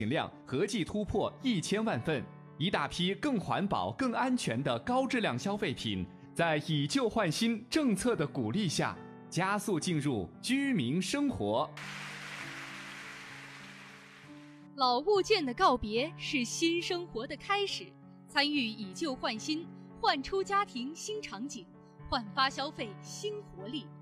量合计突破1000万份，一大批更环保、更安全的高质量消费品，在以旧换新政策的鼓励下，加速进入居民生活。 老物件的告别是新生活的开始，参与以旧换新，焕出家庭新场景，焕发消费新活力。